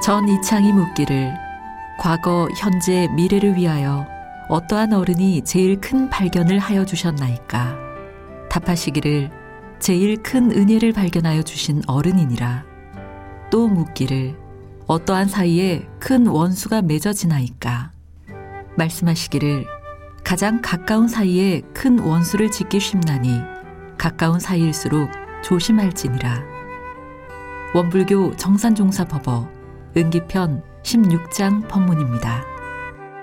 전 이창이 묻기를 과거, 현재, 미래를 위하여 어떠한 어른이 제일 큰 발견을 하여 주셨나이까? 답하시기를 제일 큰 은혜를 발견하여 주신 어른이니라. 또 묻기를 어떠한 사이에 큰 원수가 맺어지나이까? 말씀하시기를 가장 가까운 사이에 큰 원수를 짓기 쉽나니 가까운 사이일수록 조심할지니라. 원불교 정산종사법어 은기편 16장 법문입니다.